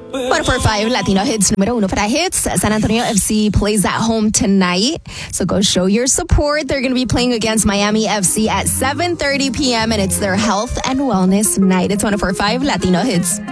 104.5 Latino Hits número uno para hits. San Antonio FC plays at home tonight. So go show your support. They're going to be playing against Miami FC at 7:30 p.m. and it's their health and wellness night. It's 104.5 Latino Hits.